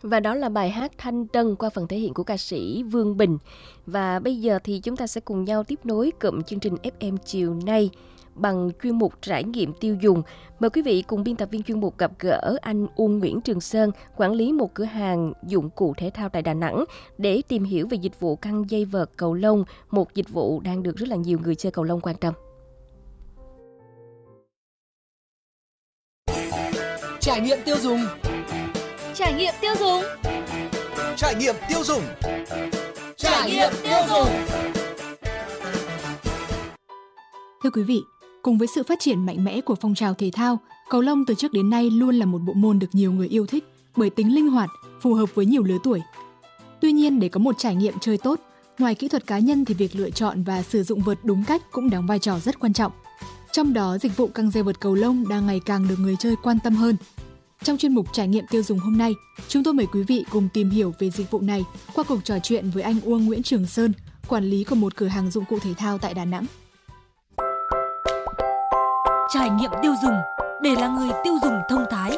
Và đó là bài hát Thanh Trân qua phần thể hiện của ca sĩ Vương Bình. Và bây giờ thì chúng ta sẽ cùng nhau tiếp nối cụm chương trình FM chiều nay bằng chuyên mục trải nghiệm tiêu dùng. Mời quý vị cùng biên tập viên chuyên mục gặp gỡ anh Uông Nguyễn Trường Sơn, quản lý một cửa hàng dụng cụ thể thao tại Đà Nẵng để tìm hiểu về dịch vụ căng dây vợt cầu lông, một dịch vụ đang được rất là nhiều người chơi cầu lông quan tâm. Trải nghiệm tiêu dùng. Trải nghiệm tiêu dùng. Trải nghiệm tiêu dùng. Trải nghiệm tiêu dùng. Thưa quý vị, cùng với sự phát triển mạnh mẽ của phong trào thể thao, cầu lông từ trước đến nay luôn là một bộ môn được nhiều người yêu thích bởi tính linh hoạt, phù hợp với nhiều lứa tuổi. Tuy nhiên, để có một trải nghiệm chơi tốt, ngoài kỹ thuật cá nhân thì việc lựa chọn và sử dụng vợt đúng cách cũng đóng vai trò rất quan trọng. Trong đó, dịch vụ căng dây vợt cầu lông đang ngày càng được người chơi quan tâm hơn. Trong chuyên mục trải nghiệm tiêu dùng hôm nay, chúng tôi mời quý vị cùng tìm hiểu về dịch vụ này qua cuộc trò chuyện với anh Uông Nguyễn Trường Sơn, quản lý của một cửa hàng dụng cụ thể thao tại Đà Nẵng. Trải nghiệm tiêu dùng để là người tiêu dùng thông thái.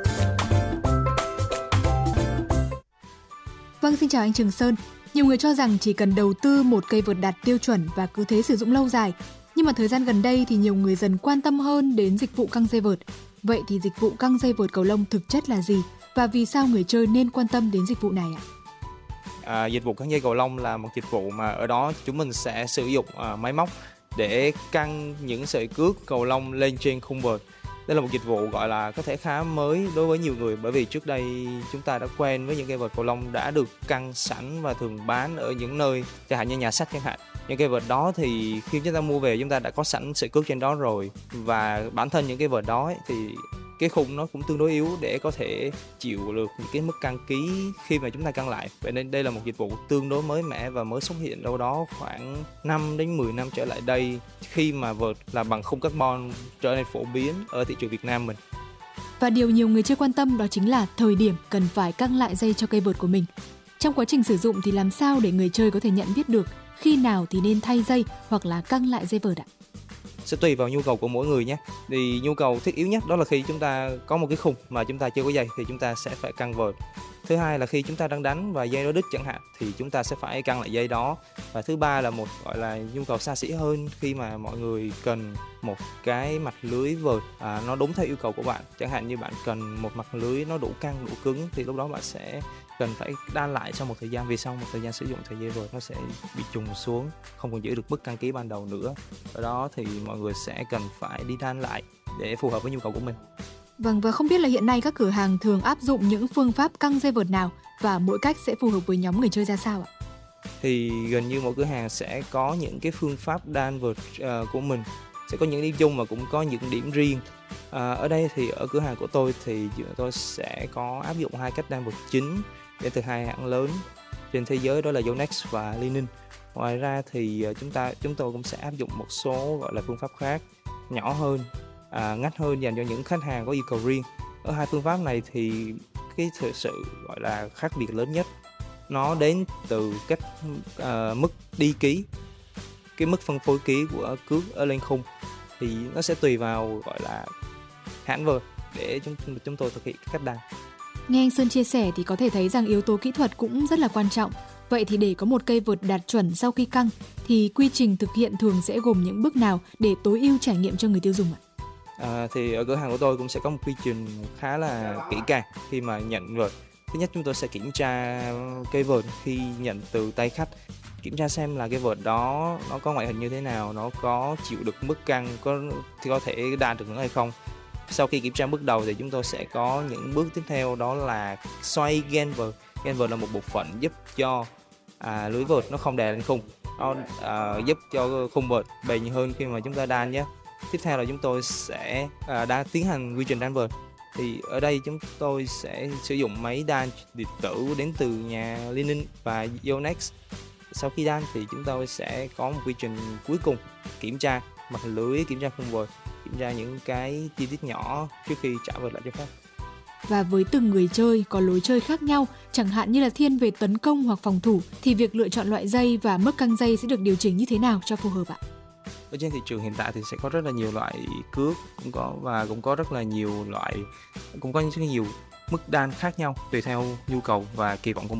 Vâng, xin chào anh Trường Sơn. Nhiều người cho rằng chỉ cần đầu tư một cây vợt đạt tiêu chuẩn và cứ thế sử dụng lâu dài. Nhưng mà thời gian gần đây thì nhiều người dần quan tâm hơn đến dịch vụ căng dây vợt. Vậy thì dịch vụ căng dây vợt cầu lông thực chất là gì và vì sao người chơi nên quan tâm đến dịch vụ này ạ? Dịch vụ căng dây cầu lông là một dịch vụ mà ở đó chúng mình sẽ sử dụng máy móc để căng những sợi cước cầu lông lên trên khung vợt. Đây là một dịch vụ gọi là có thể khá mới đối với nhiều người, bởi vì trước đây chúng ta đã quen với những cây vợt cầu lông đã được căng sẵn và thường bán ở những nơi chẳng hạn như nhà sách chẳng hạn. Những cây vợt đó thì khi chúng ta mua về chúng ta đã có sẵn sợi cước trên đó rồi, và bản thân những cây vợt đó thì cái khung nó cũng tương đối yếu để có thể chịu được những cái mức căng ký khi mà chúng ta căng lại. Vậy nên đây là một dịch vụ tương đối mới mẻ và mới xuất hiện đâu đó khoảng 5 đến 10 năm trở lại đây, khi mà vợt là bằng khung carbon trở nên phổ biến ở thị trường Việt Nam mình. Và điều nhiều người chơi quan tâm đó chính là thời điểm cần phải căng lại dây cho cây vợt của mình. Trong quá trình sử dụng thì làm sao để người chơi có thể nhận biết được khi nào thì nên thay dây hoặc là căng lại dây vợt ạ? Sẽ tùy vào nhu cầu của mỗi người nhé. Thì nhu cầu thiết yếu nhất đó là khi chúng ta có một cái khung mà chúng ta chưa có dây thì chúng ta sẽ phải căng vợt. Thứ hai là khi chúng ta đang đánh và dây nó đứt chẳng hạn thì chúng ta sẽ phải căng lại dây đó. Và thứ ba là một gọi là nhu cầu xa xỉ hơn, khi mà mọi người cần một cái mặt lưới vợt nó đúng theo yêu cầu của bạn. Chẳng hạn như bạn cần một mặt lưới nó đủ căng, đủ cứng thì lúc đó bạn sẽ cần phải đan lại sau một thời gian, vì sau một thời gian sử dụng thì dây vợt nó sẽ bị trùng xuống, không còn giữ được mức căng ký ban đầu nữa. Ở đó thì mọi người sẽ cần phải đi đan lại để phù hợp với nhu cầu của mình. Vâng, và không biết là hiện nay các cửa hàng thường áp dụng những phương pháp căng dây vợt nào và mỗi cách sẽ phù hợp với nhóm người chơi ra sao ạ? Thì gần như mỗi cửa hàng sẽ có những cái phương pháp đan vợt của mình, sẽ có những điểm chung và cũng có những điểm riêng. Ở đây thì ở cửa hàng của tôi thì tôi sẽ có áp dụng hai cách đan vợt chính đến từ hai hãng lớn trên thế giới, đó là Yonex và Li-Ning. Ngoài ra thì chúng tôi cũng sẽ áp dụng một số gọi là phương pháp khác nhỏ hơn, ngách hơn dành cho những khách hàng có yêu cầu riêng. Ở hai phương pháp này thì cái sự gọi là khác biệt lớn nhất nó đến từ cách mức đi ký, cái mức phân phối ký của cước ở lên khung thì nó sẽ tùy vào gọi là hãng vợt để chúng tôi thực hiện cách đan. Nghe anh Sơn chia sẻ thì có thể thấy rằng yếu tố kỹ thuật cũng rất là quan trọng. Vậy thì để có một cây vợt đạt chuẩn sau khi căng thì quy trình thực hiện thường sẽ gồm những bước nào để tối ưu trải nghiệm cho người tiêu dùng ạ? Thì ở cửa hàng của tôi cũng sẽ có một quy trình khá là kỹ càng khi mà nhận vợt. Thứ nhất, chúng tôi sẽ kiểm tra cây vợt khi nhận từ tay khách, kiểm tra xem là cái vợt đó nó có ngoại hình như thế nào, nó có chịu được mức căng, có thể đan được nữa hay không. Sau khi kiểm tra bước đầu thì chúng tôi sẽ có những bước tiếp theo, đó là xoay gen vợt. Gen vợt là một bộ phận giúp cho lưới vợt nó không đè lên khung, nó giúp cho khung vợt bền hơn khi mà chúng ta đan nhé. Tiếp theo là chúng tôi sẽ tiến hành quy trình đan vợt. Thì ở đây chúng tôi sẽ sử dụng máy đan điện tử đến từ nhà Li-Ning và Yonex. Sau khi đan thì chúng tôi sẽ có một quy trình cuối cùng, kiểm tra mặt lưới, kiểm tra khung vợt, kiểm tra những cái chi tiết nhỏ trước khi trả vợt lại cho khách. Và với từng người chơi có lối chơi khác nhau, chẳng hạn như là thiên về tấn công hoặc phòng thủ, thì việc lựa chọn loại dây và mức căng dây sẽ được điều chỉnh như thế nào cho phù hợp ạ? Ở trên thị trường hiện tại thì sẽ có rất là nhiều loại cước, cũng có rất là nhiều loại, cũng có nhiều mức đan khác nhau tùy theo nhu cầu và kỳ vọng của